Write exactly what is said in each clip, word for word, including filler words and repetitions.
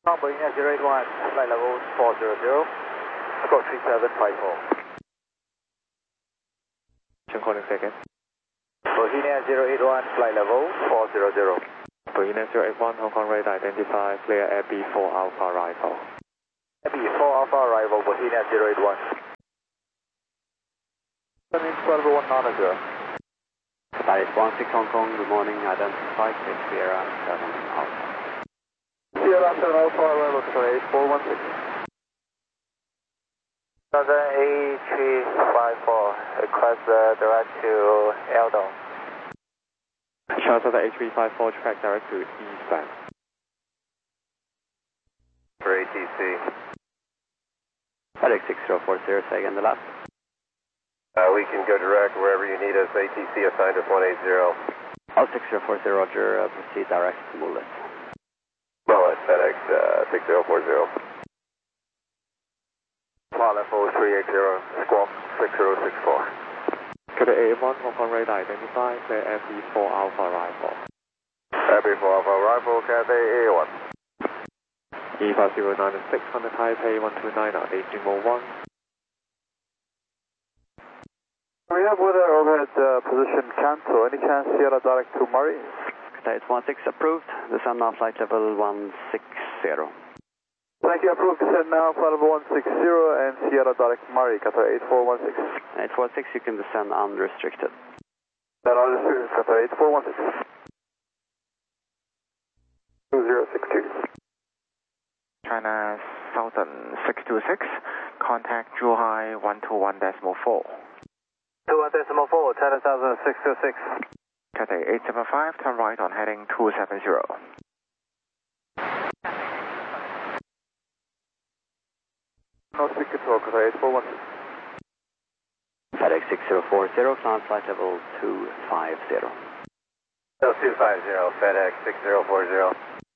Bohemia zero eight one, flight level four zero zero, approach three seven five four. Calling second. Bohemia zero eight one, flight level four zero zero. Bohemia zero eight one, Hong Kong radar identify, clear Air B four Alpha arrival. Air B four Alpha arrival, Bohemia zero eight one. Coming twelve one nine zero. Paris one six Hong Kong, good morning, identify, clear Sierra seven Alpha. Sierra seven Alpha arrival, eight four one six. Southern A three five four, request uh, direct to Eldon. Charter the A three five four, track direct to eastbound. For A T C. FedEx six zero four zero, say again the last. Uh, we can go direct wherever you need us. A T C assigned us one eight zero. Oh, six zero four zero, Roger, uh, proceed direct to Mullet. Mullet, FedEx uh, six zero four zero. Flight level three eight zero, squawk six zero six four. Cathay A eight one, Hong Kong radar identify, clear Air B four Alpha arrival. Air B four Alpha arrival, Cathay A eight one. E five zero nine six, Honda Taipei one two nine at eighteen oh one. We have weather overhead uh, position cancel. Any chance Sierra direct to Murray? Qatar eight one six approved, descend now flight level one six zero. Thank you, approved descend now, flight level one six zero and Sierra direct Murray, Qatar eight four one six. eight four six, you can descend unrestricted. That are the students, Qatar eight four one six. two zero six two. China Southern six two six, contact Zhuhai one two one decimal four. two one decimal four, China Southern six two six. Cathay eight seven five, turn right on heading two seven zero. No speed control, Qatar eight four one six. FedEx six zero four zero, climb flight level two five zero. two five zero, FedEx six zero four zero.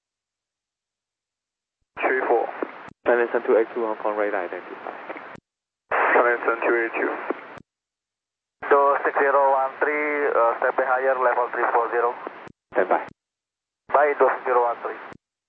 three four. Peninsula two eight two, Hong Kong radar identify. Peninsula two eight two. So six zero one three, uh, step by higher, level three four zero. Stand by. By Indo zero one three.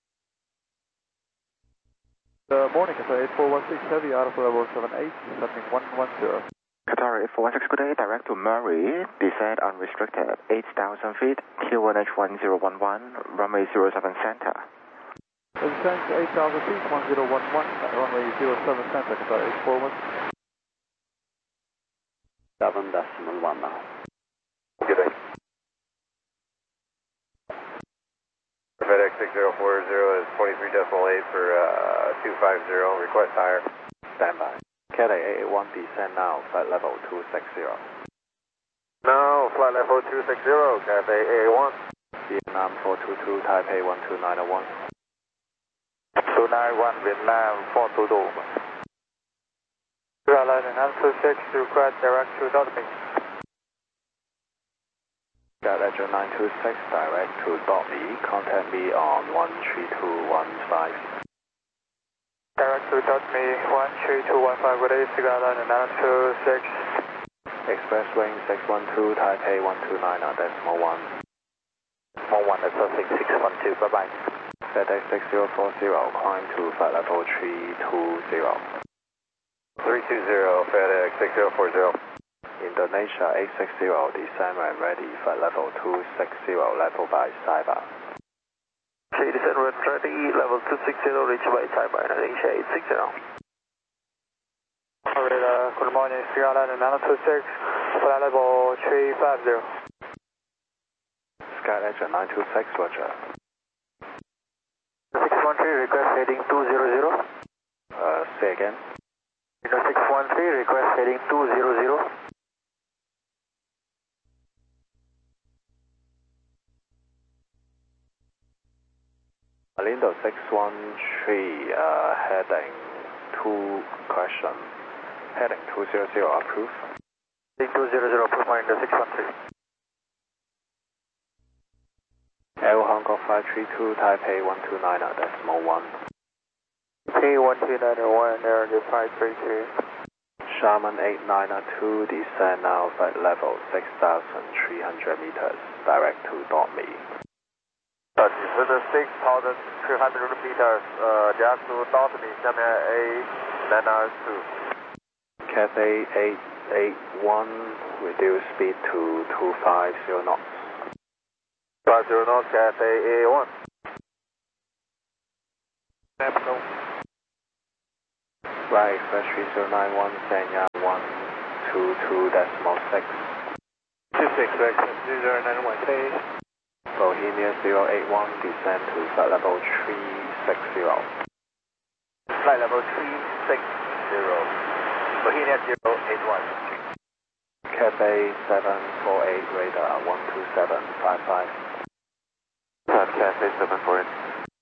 Uh, morning, Qatar eight four one six, heavy out of level seven eight, descending one one zero. Qatar eight four one six, good day, direct to Murray, descend unrestricted, eight thousand feet, Q one H one zero one one, runway zero seven center. Descend to eight thousand feet, one zero one one, runway zero seven center, Qatar eight four one six. seven decimal one now. Good day. FedEx six zero four zero is twenty-three decimal eight for uh, two five zero, request higher. Stand by. Cathay A eight one, descend now, flight level two six zero. No, flight level two six zero, Cathay A eight one. Vietnam four two two, Taipei one two nine oh one. two nine one, Vietnam four two two. Airline nine two six, request direct to Dortmund. Got Ledger nine two six, direct to Dortmund, contact me on one three two one five. Direct to Dortmund, one three two one five, good day, Airline nine two six. Express wing six one two, Taipei one two nine at decimal one. one one, that's six six one two, bye bye. FedEx six zero four zero, climb to flight level three two zero. three two zero, FedEx six zero four zero. Indonesia eight six zero, descend when ready, flight level two six zero, level by Saiba. Okay, descend when ready, level two six zero, reach by Saiba, Indonesia eight six zero. Alright, uh, good morning, Airline nine two six, flight level three five zero. Sky Ledger nine two six, Roger. six one three, request heading two zero zero. Uh, say again. six one three, request heading two zero zero. Malindo six one three, uh, heading two, question. Heading two zero zero, approve. Heading two zero zero, approve, Malindo six one three. Air Hong Kong five three two, Taipei one two nine at decimal one. P one two nine one, Air five three two. Sharman eight nine two, descend now flight level six thousand three hundred meters, direct to Dortmund. 呃，你是的six thousand three hundred meters，呃，加速到你下面 A nine nine two。 Cathay eight eight one, reduce speed to two five zero knots. five zero knots, Cathay A one. No. Right, express three zero nine one, Sanya one two two decimal six. two six, express three zero nine one, say. Bohemia zero eight one, descend to flight level three six zero. Flight level three six zero. Bohemia zero eight one. Cathay seven four eight, radar one two seven five five. Cathay seven four eight.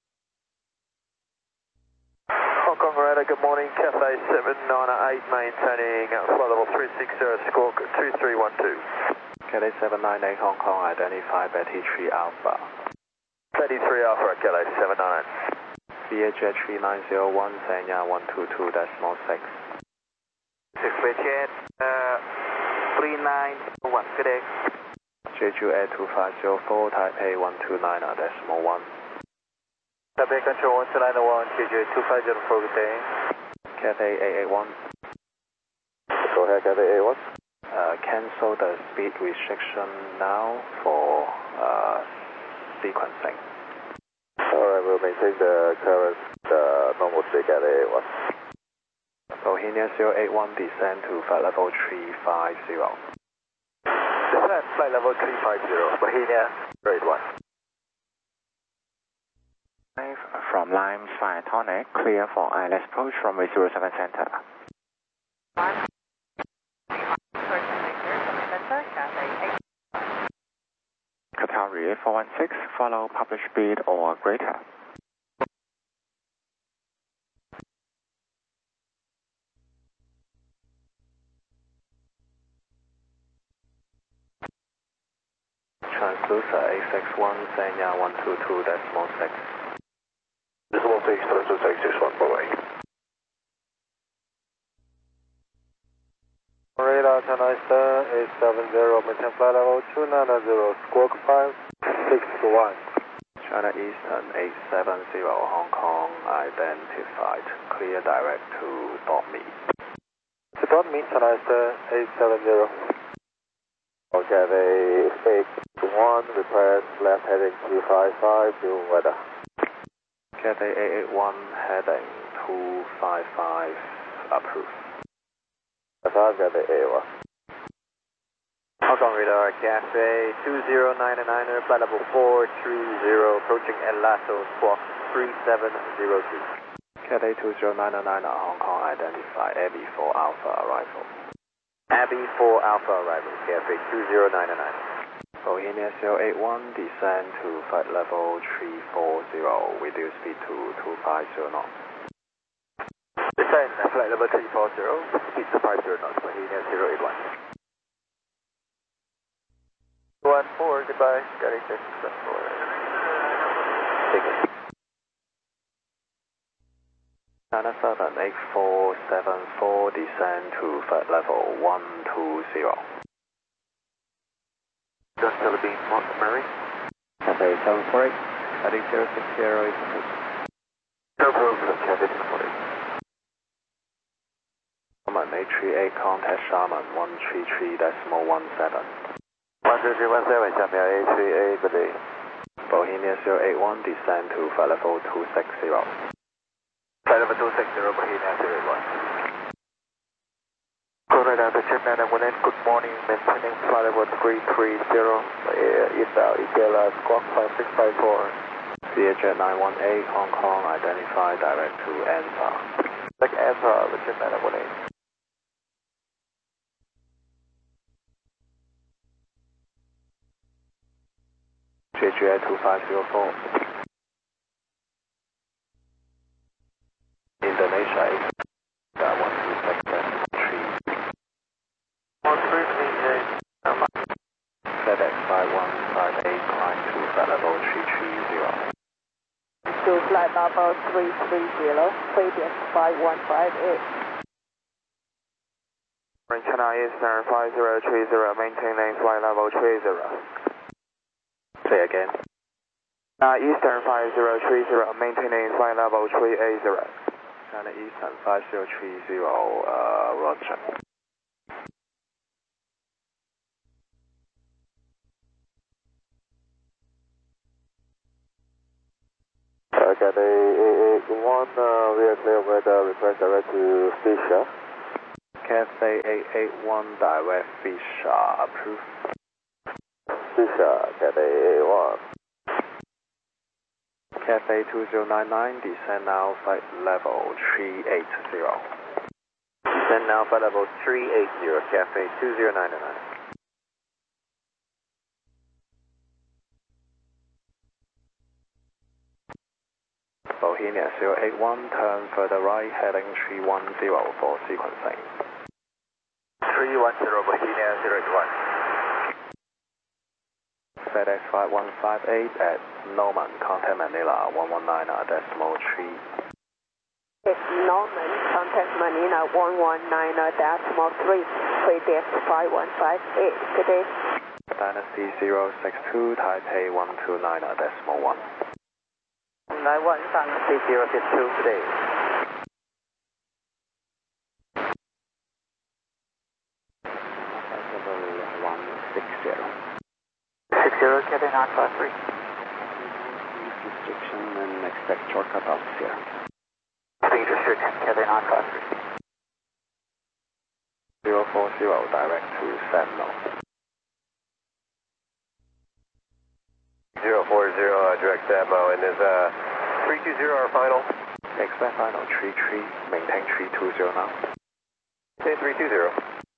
Hong Kong radar, good morning. Cathay seven nine eight, maintaining flight level three six zero, squawk two three one two. Cathay seven nine eight, Hong Kong, identify Betty three Alpha. thirty-three Alpha, Cathay seven nine. V H H three nine zero one, Sanya one two two decimal six. six V H H, uh, three nine one, good day. Jeju Air two five zero four, Taipei one two nine decimal one. Taipei Control one two nine one, Jeju two five zero four, good day. Cathay eight eight one. Go ahead, Cathay eight one. Uh, cancel the speed restriction now for uh, sequencing. Alright, we'll maintain the current uh, normal speed at eight eight one. Bohemia zero eight one, descend to flight level three five zero. Descend flight level three five zero, Bohemia zero eight one. From Limes Fire Tonic, clear for I L S approach runway zero seven center. Qatari four one six, follow published speed or greater. Transducer eight six one, Sanya one two two decimal six. Decimal six, transducer eight six one, bye-bye. Radar tonight, eight seven zero, maintain flight level two nine zero, squawk five six one. China Eastern eight seven zero, Hong Kong identified. Clear direct to dot me. To dot me tonight, eight seven zero. Okay, they eight one, request left heading two five five, due weather. Cathay eight eight one, heading two five five, approved. I've got the A one. Hong Kong radar, Cathay two zero nine nine, flight level four three zero, approaching El Lasso, squawk three seven zero two. Cathay two zero nine nine, Hong Kong identify, Abbey four Alpha arrival. Abbey four Alpha arrival, Cathay two zero nine nine. Bohemia zero eight one, descend to flight level three four zero, reduce speed to two five zero knots. Descend flight level three four zero, speed to five zero knots, Bohemia zero eight one. one four, goodbye, Scotty six four. Take it. China Southern eight four seven four, descend to flight level one two zero. Just Philippine, Mary. Cathay seven four eight, heading zero six zero is approved. No problem, Cathay seven four eight. Shaman eight three eight, contact Shaman one three three decimal one seven. one three three one seven, Shaman eight three eight, good day. Bohemia zero eight one, descend to flight level two six zero. Flight level two six zero, Bohemia zero eight one. Correct, the chip nine one eight, good morning, maintaining flight level three three zero, inbound, E T L, squawk five six five four. V H nine one eight, Hong Kong, identify direct to ANSA. Like ANSA, the chip nine one eight. Jeju Air two five zero four. Indonesia eight, one two six three. one three three eight. FedEx five one five eight, climb to flight level three three zero. To flight level three three zero, previous five one five eight. China Eastern five zero three zero, maintaining flight level three zero. Say again. Uh, Eastern five zero three zero, maintaining flight level three eighty. China Eastern five zero three zero, uh, Roger. Uh, Cathay eight eight one, uh, we are clear with uh, request direct to Fisher. Cathay eight eight one, direct Fisher, approved. Fisher, Cathay eight eight one. Cathay two zero nine nine, descend now, flight level three eighty. Descend now, flight level three eighty, Cathay two zero nine nine. Bohemia zero eight one, turn further right, heading three one zero for sequencing. three one zero, Bohemia zero eight one. FedEx five one five eight at Norman, contact Manila one one nine decimal three. It's Norman, contact Manila one one nine decimal three, Predex five one five eight, good day. Dynasty zero six two, Taipei one two nine decimal one. nine one Dynasty zero six two, good day. one six zero. six zero, Cathay nine five three. Restriction and expect short cutoffs here. Speed restriction, Cathay nine five three. zero four zero, direct to Sentinel. zero four zero, uh, direct Atmo, and is uh, three two zero our final? Expect final three three, maintain three two zero now. Okay, three two zero.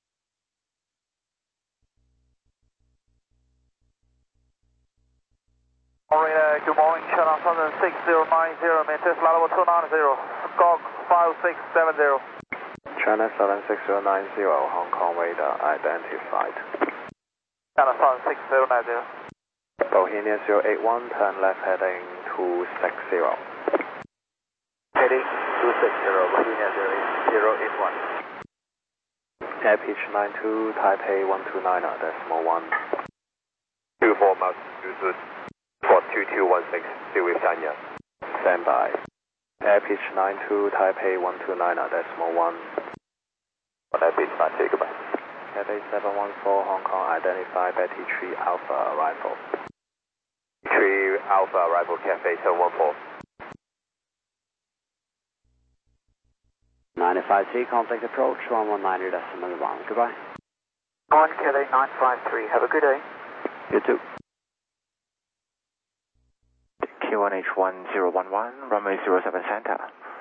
Alright, uh, good morning, China Southern six zero nine zero, maintain flight level two nine zero, Gog five six seven zero. China seven six zero nine zero, Hong Kong radar identified. China Southern six zero nine zero. Bohemia zero eight one, turn left heading two six zero. Heading two six zero, Bohemia zero eight one. Air pitch nine two, Taipei one two nine decimal one. two four Massachusetts, for two two one six, Dewey Sanya. Stand by. Air pitch nine two, Taipei one two nine decimal one. Air pitch nine two, goodbye. Cathay seven one four, Hong Kong identified, Betty three Alpha arrival. three Alpha arrival, Cathay seven one four. ninety-five three, contact approach one one nine decimal one. Goodbye. One Cathay nine five three, have a good day. You too. Q one H one zero one one, runway zero seven center.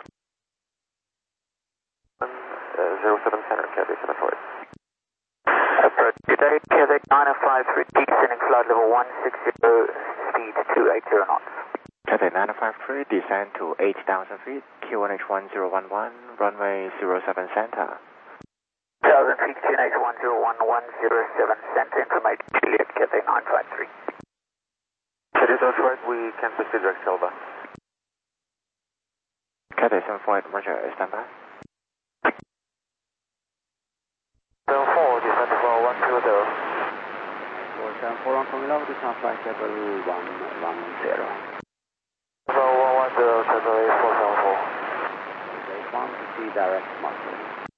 Uh, zero seven center, Cathay seven four. Approach today, Cathay nine five three, descending flight level one six zero, speed two eighty knots. Cathay nine five three, descend to eight thousand feet, Q one H one zero one one, runway zero seven center. one thousand feet, Q N H one zero one one zero seven, center information, Juliet, Cathay nine five three. Cathay those right, we can proceed direct Silva. Cathay seven four eight, roger, stand by. seven four, descend for one two zero. four seven four, Hong Kong level, descend flight level one one zero. So one one zero, Cathay four seven four. eight one, proceed direct muscle.